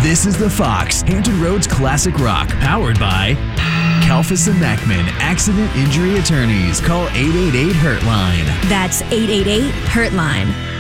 This is The Fox, Hampton Roads Classic Rock, powered by Kalfas and Mackman, Accident Injury Attorneys. Call 888-HURT-LINE. That's 888-HURT-LINE.